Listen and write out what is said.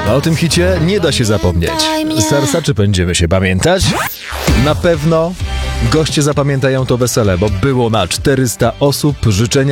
O tym hicie nie da się zapomnieć. Sersa, czy będziemy się pamiętać? Na pewno goście zapamiętają to wesele, bo było na 400 osób. Życzenia